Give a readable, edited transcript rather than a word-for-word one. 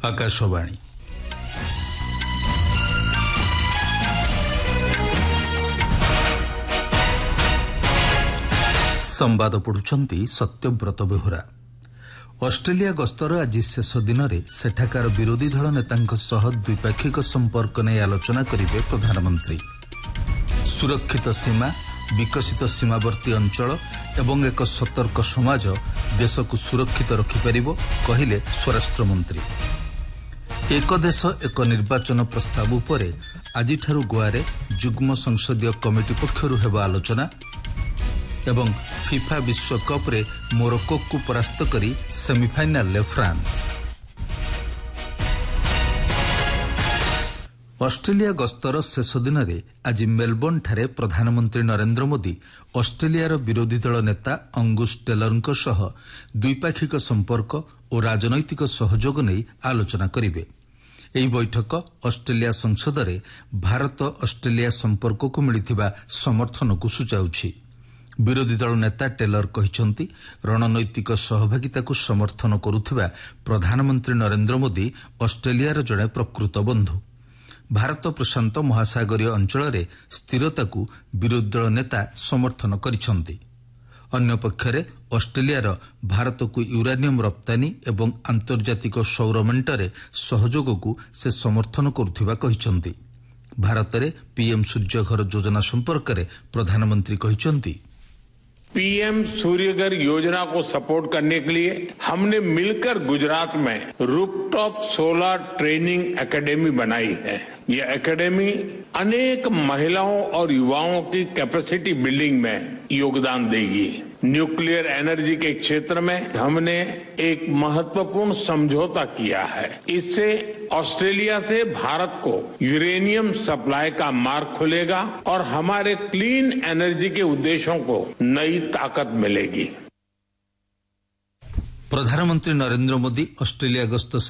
आकाशवाणी संवाद पढ़ुचंती सत्यव्रत बेहुरा। ऑस्ट्रेलिया गस्तर आज शेष दिन में सेठाकार विरोधी दल नेतांक सह द्विपाक्षिक संपर्क नहीं आलोचना करेंगे प्रधानमंत्री। सुरक्षित सीमा, विकसित सीमावर्ती अंचल एवं एक सतर्क समाज देश को सुरक्षित रखिपर कहले स्वराष्ट्र मंत्री। एक देश एक निर्वाचन प्रस्ताव उपरे आज गोआरे जुग्म संसदीय कमिटी पक्षरु हेबा आलोचना एवं फिफा विश्वकप रे मोरक्को को परास्त करी सेमीफाइनल ले फ्रांस। ऑस्ट्रेलिया गस्तर शेष दिन में आज मेलबोर्न ठारे प्रधानमंत्री नरेंद्र मोदी ऑस्ट्रेलियार विरोधी दल नेता अंगुस टेलरଙ୍କ सह द्विपाक्षिक संपर्क और राजनैतिक सहयोग नहीं आलोचना करिवे। एही बैठक ऑस्ट्रेलिया संसद रे भारत ऑस्ट्रेलिया संपर्क को मिलिथिबा समर्थन को सूचाउछि। विरोधी दल नेता टेलर कहिसंती रणनैतिक सहभागिता को समर्थन करुथिबा प्रधानमंत्री नरेंद्र मोदी ऑस्ट्रेलियार जड़े प्रकृत बंधु। भारत प्रशांत महासागरीय अंचल रे स्थिरता को विरोधी दल नेता समर्थन करिसंती। अन्य पक्षरे ऑस्ट्रेलियार भारत को यूरानियम रप्तानी एवं आंतर्जातिक सौर मेंटरे सहयोग को से समर्थन करुथिबा कहिसंती। भारत रे पीएम सूर्यघर योजना संपर्क रे प्रधानमंत्री कहिसंती पीएम सूर्यघर योजना को सपोर्ट करने के लिए हमने मिलकर गुजरात में रूफटॉप सोलर ट्रेनिंग एकेडमी बनाई है। यह एकेडमी अनेक महिलाओं और युवाओं की कैपेसिटी बिल्डिंग में योगदान देगी। न्यूक्लियर एनर्जी के क्षेत्र में हमने एक महत्वपूर्ण समझौता किया है। इससे ऑस्ट्रेलिया से भारत को यूरेनियम सप्लाई का मार्ग खुलेगा और हमारे क्लीन एनर्जी के उद्देश्यों को नई ताकत मिलेगी। प्रधानमंत्री नरेंद्र मोदी ऑस्ट्रेलिया गस्त